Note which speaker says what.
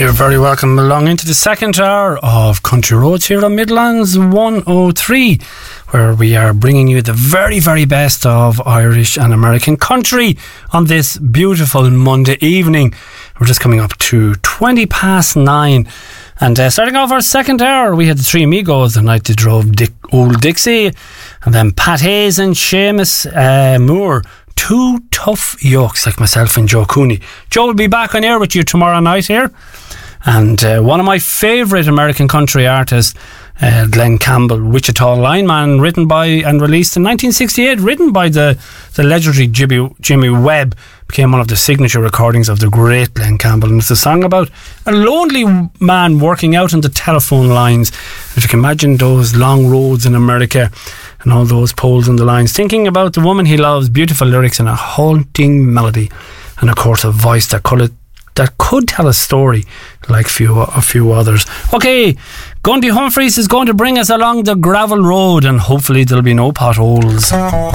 Speaker 1: You're very welcome along into the second hour of Country Roads here on Midlands 103, where we are bringing you the very, very best of Irish and American country on this beautiful Monday evening. We're just coming up to 9:20. And starting off our second hour, we had the Three Amigos, the night they drove Old Dixie, and then Pat Hayes and Seamus Moore. Two tough yokes like myself and Joe Cooney. Joe will be back on air with you tomorrow night here. And one of my favourite American country artists, Glenn Campbell, Wichita Lineman, written by and released in 1968, written by the legendary Jimmy Webb, became one of the signature recordings of the great Glenn Campbell. And it's a song about a lonely man working out on the telephone lines. If you can imagine those long roads in America and all those poles on the lines, thinking about the woman he loves, beautiful lyrics and a haunting melody, and of course a voice that could tell a story like a few others. Okay, Gundy Humphreys is going to bring us along the gravel road, and hopefully there'll be no potholes.